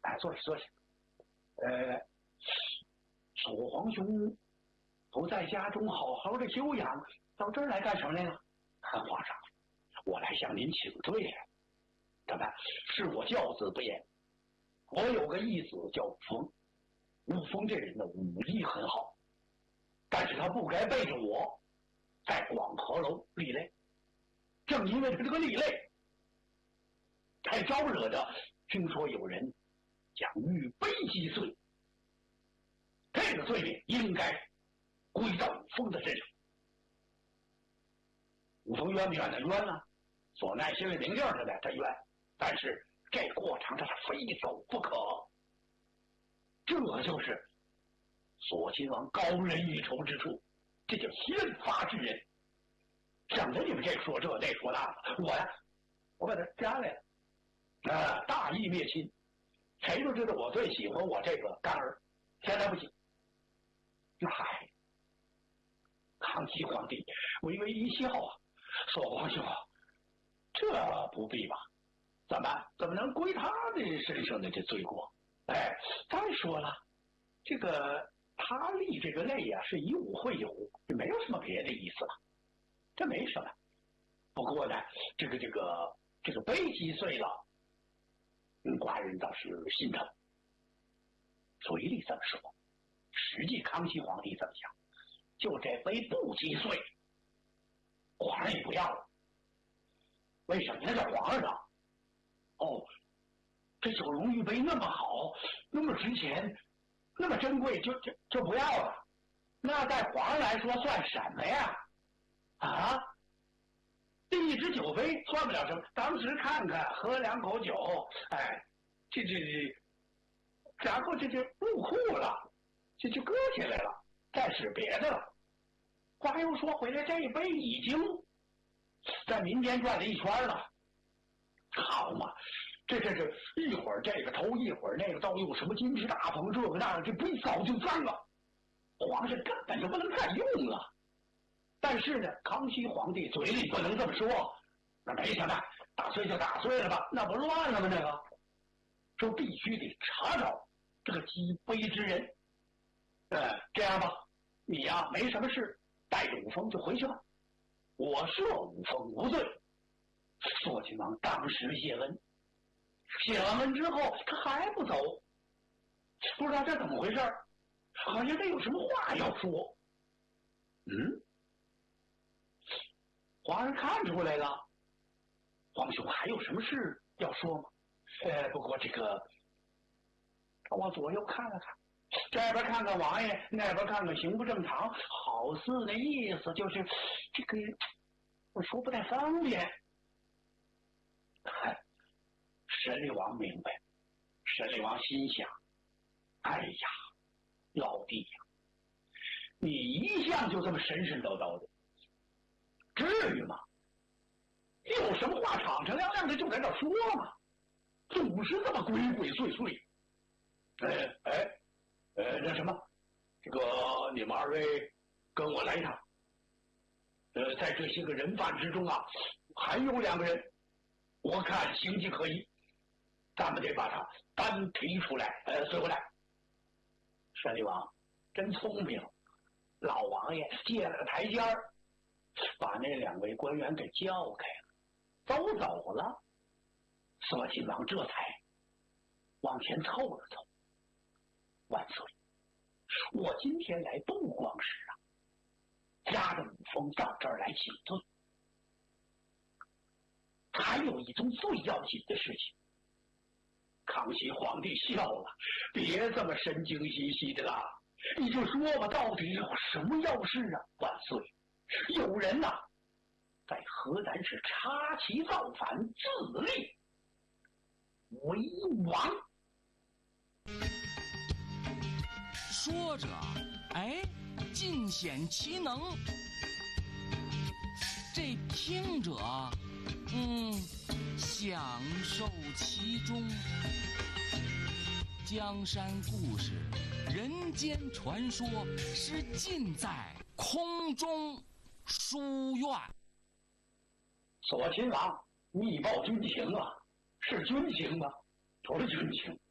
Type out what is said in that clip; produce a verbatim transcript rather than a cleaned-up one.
哎，坐下坐下。呃，楚皇兄不在家中好好的休养，到这儿来干什么来了？皇上，我来向您请罪了。怎么？是我教子不严。我有个义子叫武峰，武峰这人的武艺很好，但是他不该背着我在广和楼立擂。正因为他这个立擂，才招惹着听说有人将玉杯击碎。这个罪名应该归到武峰的身上。武峰冤不冤呢？冤呢，所奈心里明镜似的，他冤。但是这过程他非走不可。这就是索亲王高人一筹之处，这叫先发制人。省得你们这说这那说那的，我呀，我把他加来了。啊，大义灭亲，谁都知道我最喜欢我这个干儿，现在不行。嗨，康熙皇帝微微一笑啊，说：“皇兄，这不必吧？怎么怎么能归他的身上的这罪过？哎，再说了，这个他立这个擂呀、啊，是以武会友，没有什么别的意思了。这没什么。不过呢，这个这个这个杯击碎了，嗯，寡人倒是心疼。嘴里这么说，实际康熙皇帝这么想，就这杯不击碎，皇上也不要了。为什么呢？叫皇上。哦，这九龙玉杯那么好，那么值钱，那么珍贵，就就就不要了。那在皇上来说算什么呀？啊，这一只酒杯算不了什么。当时看看，喝两口酒，哎，这这这，然后这就入库了，这就搁起来了，再使别的了。话又说回来，这一杯已经在民间转了一圈了。好嘛，这这这一会儿这个头一会儿那个都有什么金翅大鹏这个那个，这杯早就脏了，皇上根本就不能再用了。但是呢，康熙皇帝嘴里不能这么说，那没什么，打碎就打碎了吧，那不乱了吗？那个说必须得查找这个击杯之人。呃，这样吧，你呀、啊、没什么事，带着武峰就回去吧。我赦武峰无罪。索亲王当时谢恩，谢完恩之后，他还不走，不知道这怎么回事，好像他有什么话要说。嗯，皇上看出来了，皇兄还有什么事要说吗？呃，不过这个，往左右看了看，这边看看王爷，那边看看行不正常，好似那意思就是这个，我说不太方便。神力王明白，神力王心想：哎呀，老弟呀，你一向就这么神神叨叨的，至于吗？有什么话敞敞亮亮的就在这说嘛，总是这么鬼鬼祟祟。哎哎，呃，那什么，这个你们二位跟我来一趟。呃，在这些个人犯之中啊，还有两个人，我看形迹可疑，咱们得把他单提出来，呃，随回来。神力王真聪明，老王爷借了个台阶儿，把那两位官员给叫开了，都走了。索亲王这才往前凑了凑。万岁！我今天来不光是啊，押着武峰到这儿来请罪，还有一宗最要紧的事情。康熙皇帝笑了，别这么神经兮兮的啦，你就说吧，到底有什么要事啊？万岁！有人呐、啊，在河南市插旗造反，自立为王。 说着，哎，尽显其能。这听者，嗯，享受其中。江山故事，人间传说，是尽在空中书院。 索亲王密报军情啊，是军情吗？不是军情，